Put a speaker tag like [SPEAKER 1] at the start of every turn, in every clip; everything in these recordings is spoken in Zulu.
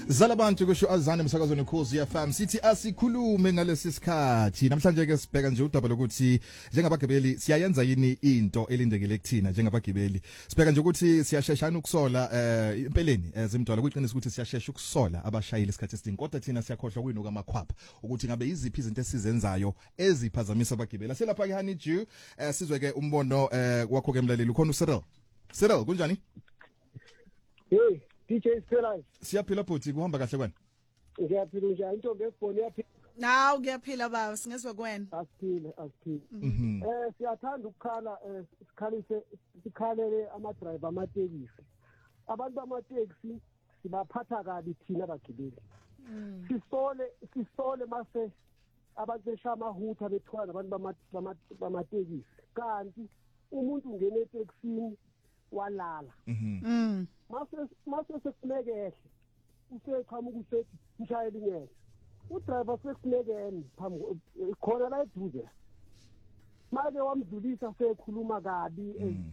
[SPEAKER 1] Zalabantu kusho azane emsakazweni Ukhozi FM sithi asikhulume ngalesi sikhathi namhlanje ke sibheka nje udaba lokuthi njengabagibeli siyayenza yini into elindekile kuthina njengabagibeli sibheka nje ukuthi siyasheshana ukusola impeleni zimdwala kuyiqinisa ukuthi siyashesha ukusola abashayeli isikhathi esidingi kodwa thina siyakhohlwa kuyinuka amakhwapha ukuthi ngabe iziphi izinto esizenzayo eziphazamisa abagibeli selapha ke Honeydew sizwe ke umbono wakho ke mlaleli ukhona Cyril kunjani
[SPEAKER 2] Hey DJ Speranza
[SPEAKER 1] siyaphila bhuti kuhamba kahle kwena
[SPEAKER 2] ngiyaphila nje intombi efoni yaphila
[SPEAKER 3] nawu kuyaphila baba singezwe kwena
[SPEAKER 2] asiphile siyathanda ukukhala sikhalele ama driver amatekisi abantu bamatekisi sibaphatha kabi thina abagibeli sisole mase abantu besha amahutha bethwala abantu bamatekisi kanti umuntu ungene etekisini walala mase sekulekehle useqhamuka usethi mshayeli ngeke udriver sekulekene phambi khona la eduze manje wamdlulisa sekhuluma kabi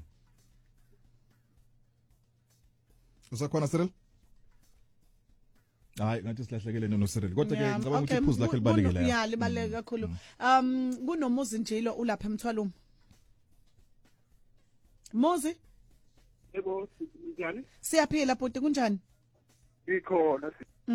[SPEAKER 1] usakhona Cyril hayi ngathi silahlekele no Cyril kodwa ke ngicabanga ukuthi iphuzu lakhe libalekile
[SPEAKER 3] ya libaleke kakhulu kunomuzi njilo ulapha eMthwalumo Mozi
[SPEAKER 2] yebo njani
[SPEAKER 3] siyaphila bhuti kunjani
[SPEAKER 2] ikhona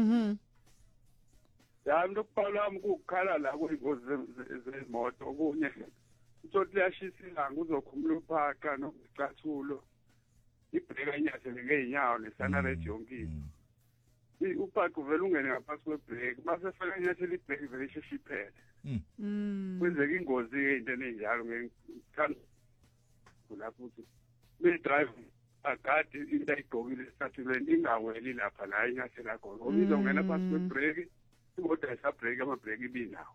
[SPEAKER 4] yami lokubhala wami ukukhala la kuyingozi zemoto kunye uthi liyashisa ilanga uzokhumula uphaka nokuzicathulo ibhreka inyathele ngeenyawo nesana radio yonkini uphaka uvela ungene ngaphansi kwebreak mase fela inyathele ibreak vele isheshe iphele kwenzeka ingozi ke into enjalo ngithanda lapho ukuthi drive agadi into ayigqokile esathulweni ingaweli lapha la inyathela khona ubizongena phansi kwebreak kodwa isabreak amabreak ibinawo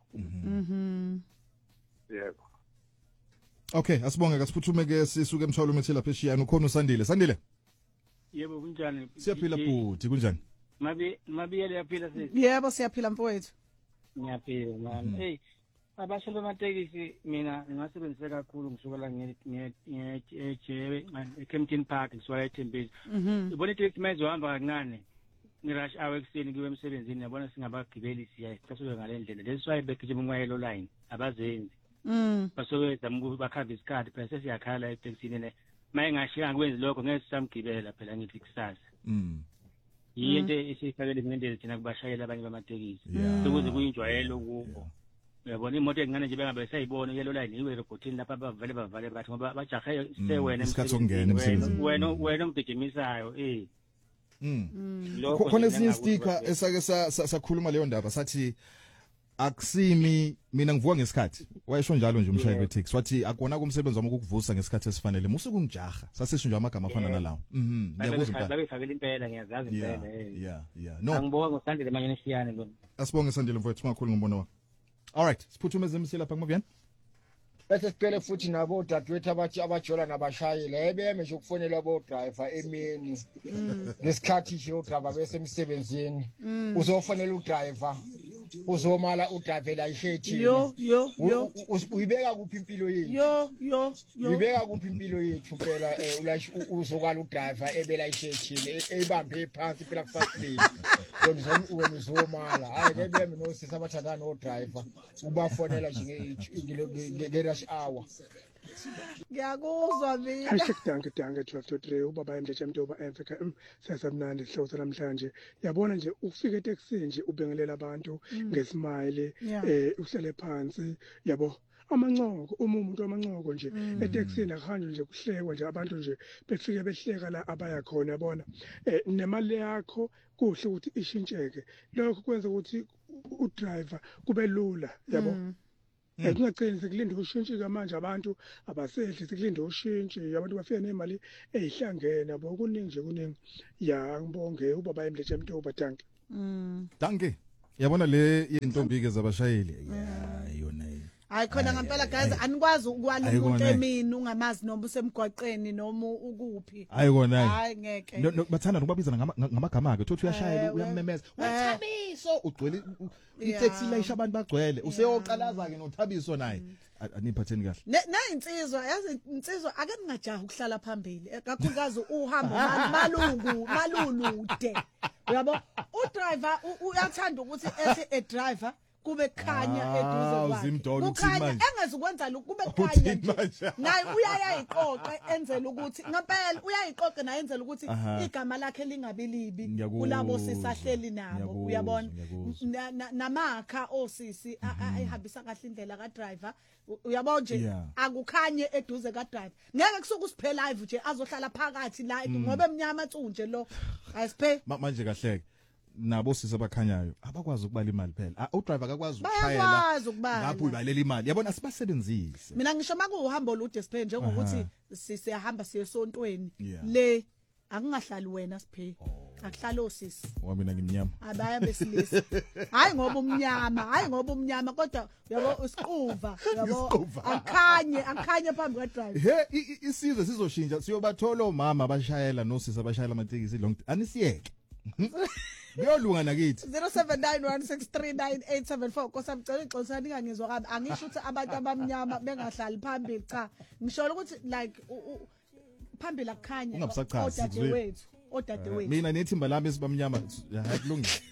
[SPEAKER 4] yebo
[SPEAKER 1] okay asibonge kasiphuthume ke sisuke eMthwalumo ethi lapha eshiyana ukhona Sandile
[SPEAKER 5] yebo kunjani
[SPEAKER 1] siyaphila bhuti kunjani
[SPEAKER 5] mabiyele yaphila sithi
[SPEAKER 3] yebo siyaphila mfowethu
[SPEAKER 5] ngiyaphila mama hey abashayeli bamatekisi mina ngingasebenzisa kakhulu ngisukela ngiyejewe eKempton Park ngisuka eThembezi ubona itekisi mayizohamba kancane ngirush hour ekseni kiwe emsebenzini yabona singabagibeli siyacasuka ngalendlela leswaye begijima umwayelo line abazenzi basokweza bakhava isikhathi phela sesiyakhala etekisini le mayengashiyanga kwenzi lokho ngeke samgibela phela ngithi kusasa yinto esifakele ngendlela thina kubashayeli abanye bamatekisi ukuze kuyinjwayelo kubo yabona imoto engane nje bengabe sayibona yelo line iwe robotini lapha bavale bathi ngoba bajahe stay wena
[SPEAKER 1] emsebenzini
[SPEAKER 5] wena umgijimisayo
[SPEAKER 1] khona esinye sticker esake sakhuluma leyo ndaba sathi akusimi mina ngivuka ngesikhathi wayesho njalo nje umshayeli wetaxi wathi akona kumsebenzi wami ukukuvusa ngesikhathi esifanele musuku ngijaha sasisho nje amagama afana nalawo ngiyakuzwa impela
[SPEAKER 5] babefakela impela ngiyazazi impela
[SPEAKER 1] yeah no
[SPEAKER 5] angibonga ngosandile manje nesiyane lo
[SPEAKER 1] asibonge Sandile mfowethu makhulu ngombono wakho alright siphuthume zemsila lapha ngovyani
[SPEAKER 6] bese sicela futhi nabo dadwethu abathi abajola nabashayeli ebeme nje ukufonela abo driver emini ngesikhathi nje udriver bese emsebenzini uzofonela udriver uzomala udriver la ishethi
[SPEAKER 3] yo
[SPEAKER 6] uyibeka kuphi impilo yethu uyibeka kuphi impilo yethu phela uzokala udriver ebela ishethi ebambe phansi phela kusasileni wena uzomala hayi bebe no sisa abathandana no driver ubafonela nje ngerush hour
[SPEAKER 3] ngiyakuzwa mina
[SPEAKER 7] danke 12:3 ubaba emndeje mntoba Africa sesamnandi hloso namhlanje yabona nje ufika eTexini nje ubengelela abantu ngesimile uhlele phansi yabo amancoko umuntu amancoko nje eTexini akuhanjwe nje kuhlekwa nje abantu nje befike behleka la abaya khona yabona nemali yakho kuhle ukuthi ishintsheke lokho kwenza ukuthi udriver kube lula yabo Ekungagcini sekulinda ushintshika manje abantu abasehli sekulinda ushintshi abantu bafika nemali ezihlangene yabo kuningi kuningi ya ngibonge ubaba emleje mntoba danke
[SPEAKER 1] danke yabona le intombi ke zabashayeli yona
[SPEAKER 3] hayi khona ngempela guys anikwazi ukwala umuntu emini ungamazi noma usemgwaqeni noma ukuphi
[SPEAKER 1] hayi kona
[SPEAKER 3] hayi ngeke
[SPEAKER 1] bathanda ukubabizana ngamagama ake uthi uyashayela uyamemeza uThabiso ugcwele itaxi la isha abantu bagcwele useyoqalaza ke noThabiso naye aniphatheni kahle
[SPEAKER 3] na insizwa yazi insizwa ake ningajaha ukuhlala phambili kakhulukazi uhamba malulude uyabo udriver uyathanda ukuthi ethi a driver kube khanya eduze kwakhe kukhanya engezukwenza lokho kube khanya naye uyayiqoqe enzela ukuthi ngempela uyayiqoqe naye enzela ukuthi igama lakhe lingabi libi kulabo sisahleli nabo uyabona namakha osisi ayihambisa kahle indlela ka driver uyabona nje akukhanye eduze ka driver ngeke kusuka usiphela live nje azohlala phakathi la ngoba emnyama nje lo ayisiphe
[SPEAKER 1] manje kahleke nabo sisa bakhanyayo abakwazi ukubala imali phela udriver akakwazi
[SPEAKER 3] ukushayela
[SPEAKER 1] ngapho uyibalela imali yabona asibasebenzise
[SPEAKER 3] mina ngisho makuhambo olude siphe njengokuthi siyahamba siye esontweni le akungahlali wena siphe akuhlala osisi
[SPEAKER 1] mina ngimnyama
[SPEAKER 3] abaya besilisa hayi ngoba umnyama kodwa yabo usiquva yabo akhanye phambi kwa driver
[SPEAKER 1] isizwe sizoshintsha siyobathola omama abashayela nosisi abashayela amatekisi long anisiyeke Ngiyolunga nakithi
[SPEAKER 3] 0791639874 kosamcela ixoxa ningangizwa kabi angisho ukuthi abantu abamnyama bengahlali phambili cha ngisho ukuthi like phambili akukhanya
[SPEAKER 1] odadewethu mina nethimba lami esibamnyama hakulungile